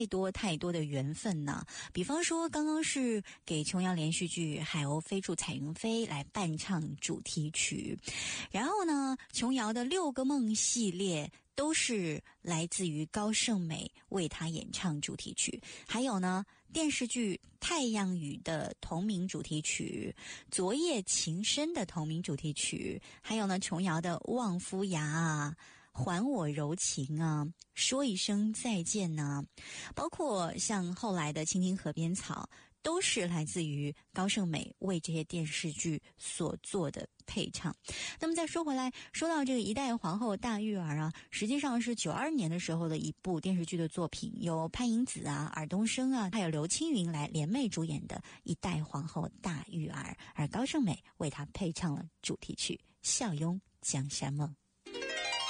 太多的缘分呢。比方说刚刚是给琼瑶连续剧《海鸥飞处彩云飞》来伴唱主题曲，然后呢琼瑶的六个梦系列都是来自于高胜美为她演唱主题曲，还有呢电视剧《太阳雨》的同名主题曲，昨夜情深的同名主题曲，还有呢琼瑶的《望夫崖》啊，还我柔情啊，说一声再见啊，包括像后来的青青河边草，都是来自于高胜美为这些电视剧所做的配唱。那么再说回来，说到这个一代皇后大玉儿啊，实际上是92年的时候的一部电视剧的作品，由潘迎紫啊、尔冬升啊还有刘青云来联袂主演的一代皇后大玉儿，而高胜美为她配唱了主题曲《笑拥江山梦》。